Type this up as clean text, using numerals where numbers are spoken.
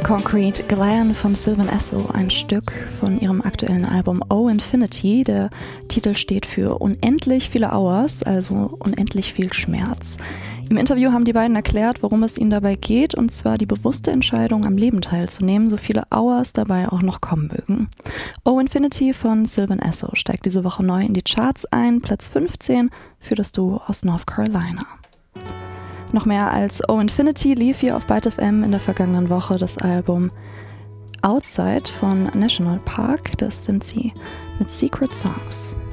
Concrete Glen von Sylvan Esso, ein Stück von ihrem aktuellen Album Oh Infinity. Der Titel steht für unendlich viele Hours, also unendlich viel Schmerz. Im Interview haben die beiden erklärt, worum es ihnen dabei geht, und zwar die bewusste Entscheidung, am Leben teilzunehmen, so viele Hours dabei auch noch kommen mögen. Oh Infinity von Sylvan Esso steigt diese Woche neu in die Charts ein, Platz 15 für das Duo aus North Carolina. Noch mehr als Oh Infinity lief hier auf Byte FM in der vergangenen Woche das Album Outside von National Park. Das sind sie mit Secret Songs.